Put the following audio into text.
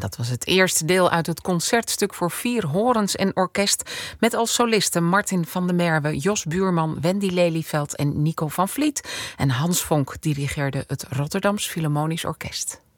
Dat was het eerste deel uit het concertstuk voor 4 horens en orkest, met als solisten Martin van der Merwe, Jos Buurman, Wendy Lelyveld en Nico van Vliet. En Hans Vonk dirigeerde het Rotterdams Philharmonisch Orkest.